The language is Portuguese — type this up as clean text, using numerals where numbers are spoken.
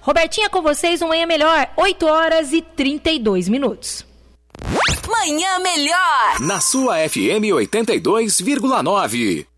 Robertinha com vocês, um Manhã Melhor, 8h32. Manhã Melhor. Na sua FM 82,9.